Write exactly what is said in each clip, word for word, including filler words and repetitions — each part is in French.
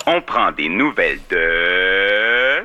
On prend des nouvelles de...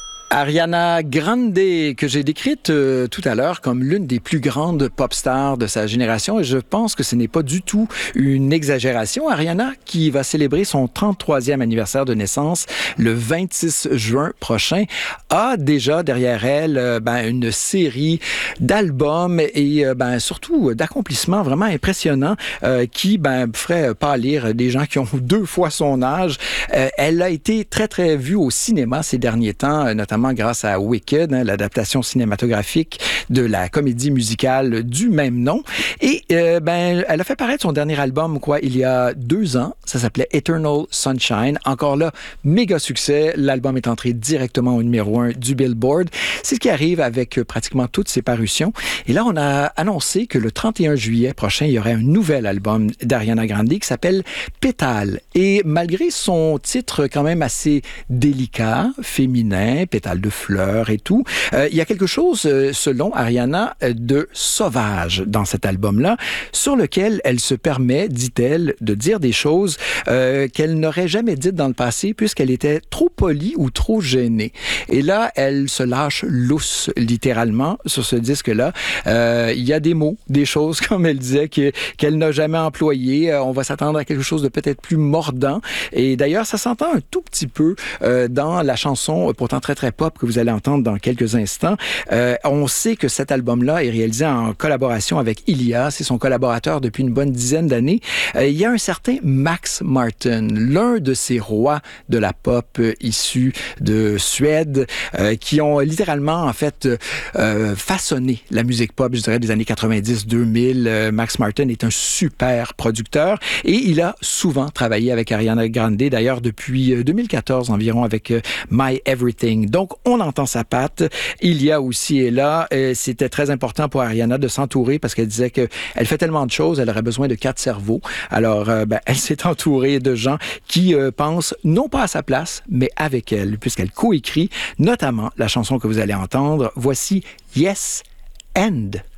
Ariana Grande, que j'ai décrite euh, tout à l'heure comme l'une des plus grandes pop stars de sa génération, et je pense que ce n'est pas du tout une exagération. Ariana, qui va célébrer son trente-troisième anniversaire de naissance le vingt-six juin prochain, a déjà derrière elle euh, ben, une série d'albums et euh, ben, surtout d'accomplissements vraiment impressionnants euh, qui ben, ferait pâlir des gens qui ont deux fois son âge. Euh, elle a été très, très vue au cinéma ces derniers temps, notamment grâce à Wicked, hein, l'adaptation cinématographique de la comédie musicale du même nom. Et euh, ben, elle a fait paraître son dernier album quoi, il y a deux ans. Ça s'appelait Eternal Sunshine. Encore là, méga succès. L'album est entré directement au numéro un du Billboard. C'est ce qui arrive avec euh, pratiquement toutes ses parutions. Et là, on a annoncé que le trente et un juillet prochain, il y aurait un nouvel album d'Ariana Grande qui s'appelle Pétale. Et malgré son titre quand même assez délicat, féminin, Pétale de fleurs et tout. Euh, il y a quelque chose, euh, selon Ariana, euh, de sauvage dans cet album-là, sur lequel elle se permet, dit-elle, de dire des choses euh, qu'elle n'aurait jamais dites dans le passé puisqu'elle était trop polie ou trop gênée. Et là, elle se lâche lousse, littéralement, sur ce disque-là. Euh, il y a des mots, des choses, comme elle disait, que, qu'elle n'a jamais employées. Euh, on va s'attendre à quelque chose de peut-être plus mordant. Et d'ailleurs, ça s'entend un tout petit peu euh, dans la chanson, pourtant très, très pop, que vous allez entendre dans quelques instants. Euh, on sait que cet album-là est réalisé en collaboration avec Ilia. C'est son collaborateur depuis une bonne dizaine d'années. Euh, il y a un certain Max Martin, l'un de ces rois de la pop euh, issus de Suède, euh, qui ont littéralement, en fait, euh, façonné la musique pop, je dirais, des années quatre-vingt-dix deux mille. Euh, Max Martin est un super producteur et il a souvent travaillé avec Ariana Grande, d'ailleurs depuis deux mille quatorze environ, avec euh, My Everything. Donc, on entend sa patte. Il y a aussi et là, euh, c'était très important pour Ariana de s'entourer parce qu'elle disait que elle fait tellement de choses, elle aurait besoin de quatre cerveaux. Alors, euh, ben, elle s'est entourée de gens qui euh, pensent non pas à sa place, mais avec elle, puisqu'elle coécrit notamment la chanson que vous allez entendre. Voici Yes and.